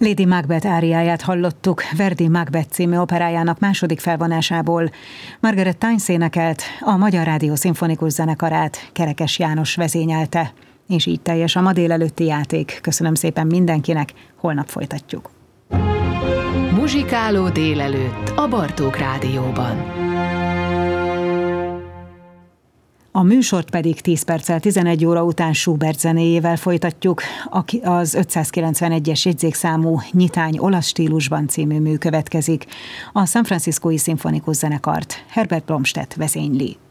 Lady Macbeth áriáját hallottuk Verdi Macbeth című operájának második felvonásából. Margaret Tynes énekelt, a Magyar Rádió Szimfonikus Zenekarát Kerekes János vezényelte. És így teljes a ma délelőtti játék. Köszönöm szépen mindenkinek, holnap folytatjuk. Muzsikáló délelőtt a Bartók Rádióban. A műsort pedig 10 perccel 11 óra után Schubert zenéjével folytatjuk. Az 591-es jegyzékszámú Nyitány olasz stílusban című mű következik. A San Franciscói Szimfonikus Zenekart Herbert Bromstedt vezényli.